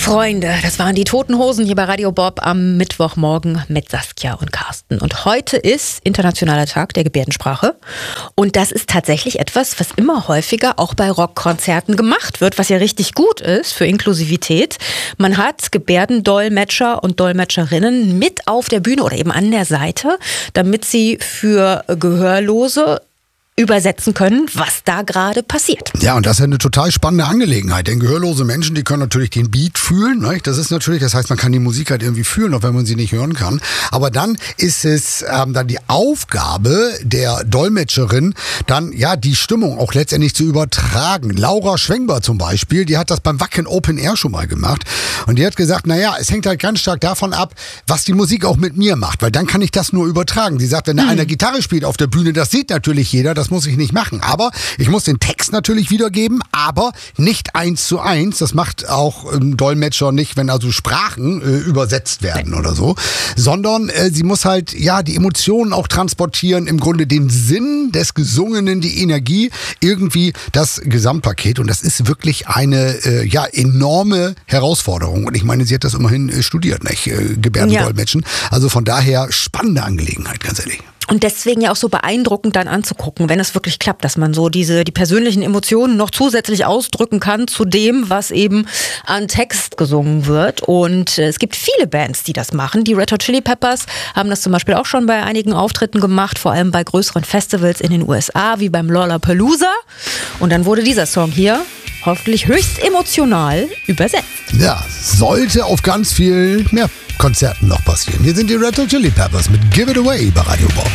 Freunde, das waren die Toten Hosen hier bei Radio Bob am Mittwochmorgen mit Saskia und Carsten. Und heute ist Internationaler Tag der Gebärdensprache. Und das ist tatsächlich etwas, was immer häufiger auch bei Rockkonzerten gemacht wird, was ja richtig gut ist für Inklusivität. Man hat Gebärdendolmetscher und Dolmetscherinnen mit auf der Bühne oder eben an der Seite, damit sie für Gehörlose übersetzen können, was da gerade passiert. Ja, und das ist eine total spannende Angelegenheit, denn gehörlose Menschen, die können natürlich den Beat fühlen, ne? Das heißt, man kann die Musik halt irgendwie fühlen, auch wenn man sie nicht hören kann. Aber dann ist es dann die Aufgabe der Dolmetscherin, dann ja die Stimmung auch letztendlich zu übertragen. Laura Schwengber zum Beispiel, die hat das beim Wacken Open Air schon mal gemacht und die hat gesagt, naja, es hängt halt ganz stark davon ab, was die Musik auch mit mir macht, weil dann kann ich das nur übertragen. Sie sagt, wenn da einer Gitarre spielt auf der Bühne, das sieht natürlich jeder, das muss ich nicht machen. Aber ich muss den Text natürlich wiedergeben, aber nicht 1:1. Das macht auch ein Dolmetscher nicht, wenn also Sprachen übersetzt werden oder so. Sondern sie muss halt ja die Emotionen auch transportieren, im Grunde den Sinn des Gesungenen, die Energie, irgendwie das Gesamtpaket. Und das ist wirklich eine enorme Herausforderung. Und ich meine, sie hat das immerhin studiert, nicht? Gebärdendolmetschen. Ja. Also von daher spannende Angelegenheit, ganz ehrlich. Und deswegen ja auch so beeindruckend dann anzugucken, wenn es wirklich klappt, dass man so die persönlichen Emotionen noch zusätzlich ausdrücken kann zu dem, was eben an Text gesungen wird. Und es gibt viele Bands, die das machen. Die Red Hot Chili Peppers haben das zum Beispiel auch schon bei einigen Auftritten gemacht, vor allem bei größeren Festivals in den USA, wie beim Lollapalooza. Und dann wurde dieser Song hier hoffentlich höchst emotional übersetzt. Ja, sollte auf ganz viel mehr Konzerten noch passieren. Hier sind die Red Hot Chili Peppers mit Give It Away bei Radio Bob.